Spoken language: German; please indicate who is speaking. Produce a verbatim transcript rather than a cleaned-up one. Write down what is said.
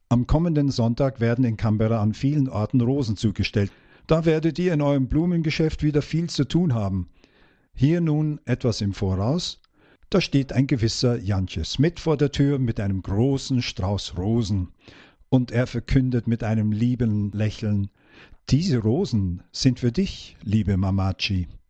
Speaker 1: Am kommenden Sonntag werden in Canberra an vielen Orten Rosen zugestellt. Da werdet ihr in eurem Blumengeschäft wieder viel zu tun haben. Hier nun etwas im Voraus. Da steht ein gewisser Jantje Smith vor der Tür mit einem großen Strauß Rosen. Und er verkündet mit einem lieben Lächeln: Diese Rosen sind für dich, liebe Mamachi.